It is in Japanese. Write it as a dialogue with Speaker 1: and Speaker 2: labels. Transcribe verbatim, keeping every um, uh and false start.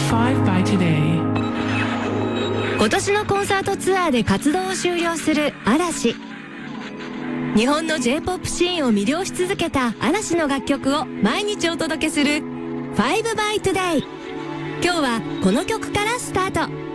Speaker 1: Five by Today。
Speaker 2: 今年のコンサートツアーで活動を終了する嵐。日本の J-ポップ シーンを魅了し続けた嵐の楽曲を毎日お届けする Five by Today。 今日はこの曲からスタート。